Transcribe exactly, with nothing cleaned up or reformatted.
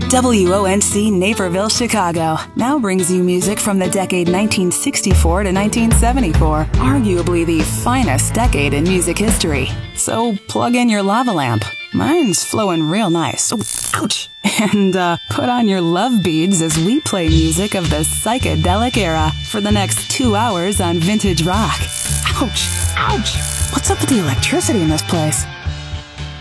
W O N C Naperville, Chicago now brings you music from the decade nineteen sixty-four to nineteen seventy-four, arguably the finest decade in music history. So plug in your lava lamp. Mine's flowing real nice. Oh, ouch! And uh, put on your love beads as we play music of the psychedelic era for the next two hours on Vintage Rock. Ouch! Ouch! What's up with the electricity in this place?